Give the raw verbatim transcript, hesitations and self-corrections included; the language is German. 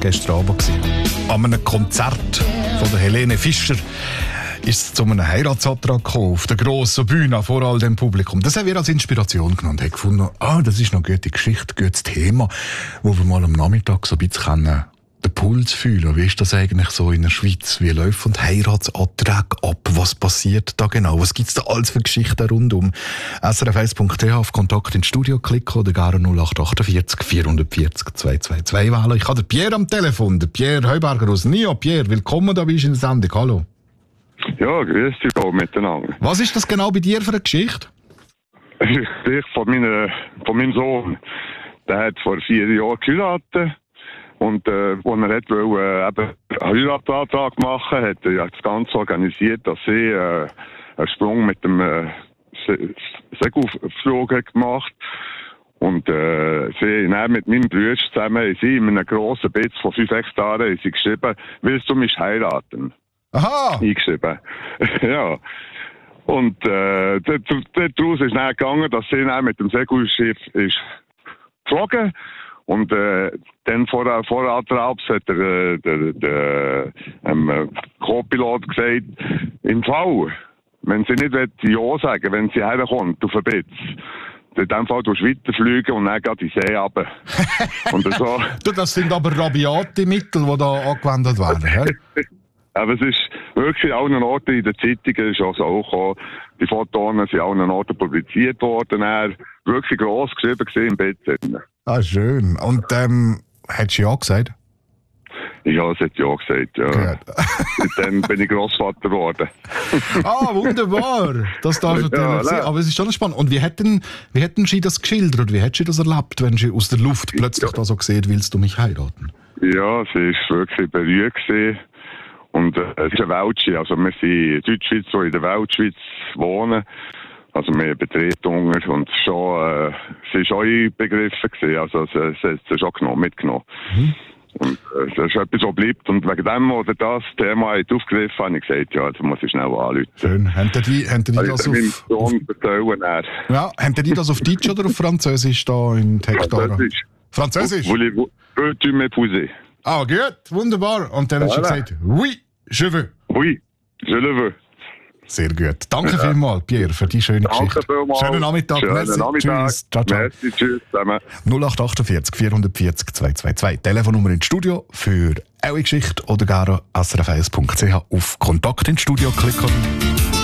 gestern Abend gewesen. An einem Konzert von der Helene Fischer ist es zu einem Heiratsantrag gekommen, auf der grossen Bühne vor all dem Publikum. Das haben wir als Inspiration genommen und haben gefunden, ah, das ist noch eine gute Geschichte, ein gutes Thema, wo wir mal am Nachmittag so ein bisschen können, den Puls fühlen. Wie ist das eigentlich so in der Schweiz? Wie läuft Heiratsanträge ab? Was passiert da genau? Was gibt es da alles für Geschichten rundum? S R F eins Punkt t h auf Kontakt ins Studio klicken oder gar null acht achtundvierzig vierhundertvierzig zweihundertzweiundzwanzig wählen. Ich habe den Pierre am Telefon, der Pierre Heuberger aus Nio. Pierre, willkommen, da bist du in der Sendung. Hallo. Ja, grüß dich auch miteinander. Was ist das genau bei dir für eine Geschichte? Ich von, meine, von meinem Sohn. Der hat vor vier Jahren geheiratet. Und äh, als er hat wollte, äh, eben einen Heiratsantrag machen, hat er ja das Ganze organisiert, dass sie äh, einen Sprung mit dem äh, Segelflug gemacht. Und äh, sie haben mit meinem Bruder zusammen sie in einem grossen Bett von fünf Hektaren sie geschrieben, willst du mich heiraten? Aha! Eingeschrieben. Ja. Und äh, daraus ist dann gegangen, dass sie dann mit dem Segelschiff ist geflogen. Und äh, dann vor, vor Antrabs hat der, der, der, der ähm, Co-Pilot gesagt, im Fall, wenn sie nicht Ja sagen, wenn sie herkommt auf den Blitz, in dem Fall durch weiterfliegen und dann geht die See runter. Und so. Das sind aber rabiate Mittel, die da angewendet werden. Aber es ist wirklich an allen Orten in den Zeitungen ist auch so gekommen. Die Fotos sind an allen Orten publiziert worden. Er wirklich gross geschrieben gesehen im Bett. Ah, schön. Und ähm, hättest du ja gesagt? Ja, es hat ja gesagt, ja. Dann bin ich Grossvater geworden. Ah, wunderbar. Das darf natürlich ja, sein. Aber es ist schon spannend. Und wie hätten, wie hätten Sie das geschildert? Wie hättest du das erlebt, wenn Sie aus der Luft plötzlich ja. da so gesehen, willst du mich heiraten? Ja, sie war wirklich berührt gewesen. Und äh, es ist eine Weltschweiz, also wir sind in Deutschschweiz, die in der Weltschweiz wohnen. Also wir Betretungen und schon, äh, sie war schon einbegriffen gewesen, also sie, sie hat sie schon genommen, mitgenommen. Mhm. Und äh, das ist etwas, was bleibt. Und wegen dem, oder das Thema hat aufgegriffen, habe ich gesagt, ja, jetzt muss ich schnell anrufen. Schön. Haben die, haben die das auf... auf ja, haben die das auf Deutsch oder auf Französisch da in Tektara? Französisch. Französisch? Veux-tu m'épouser? Ah, gut, wunderbar. Und dann voilà. Hast du gesagt, oui, je veux. Oui, je le veux. Sehr gut. Danke ja. vielmals, Pierre, für die schöne Danke Geschichte. Vielmals. Schönen Nachmittag. Schönen Merci. Nachmittag. Tschüss. Ciao, ciao. Merci, tschüss zusammen. null acht achtundvierzig vierhundertvierzig zweihundertzweiundzwanzig. Telefonnummer ins Studio für eure Geschichte oder gar S R F eins Punkt c h auf Kontakt ins Studio klicken.